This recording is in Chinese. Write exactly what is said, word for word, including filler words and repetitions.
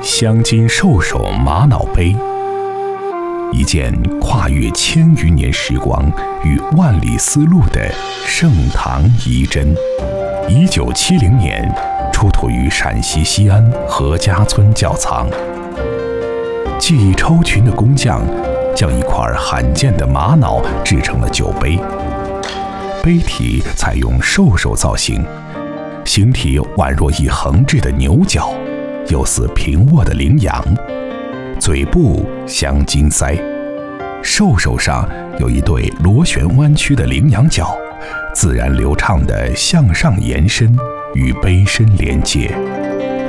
镶金兽首玛瑙杯，一件跨越千余年时光与万里丝路的盛唐遗珍。一九七零年出土于陕西西安何家村窖藏。技艺超群的工匠将一块罕见的玛瑙制成了酒杯，杯体采用兽首造型，形体宛若一横置的牛角，又似平卧的羚羊，嘴部镶金鳃，兽首上有一对螺旋弯曲的羚羊角，自然流畅地向上延伸，与杯身连接。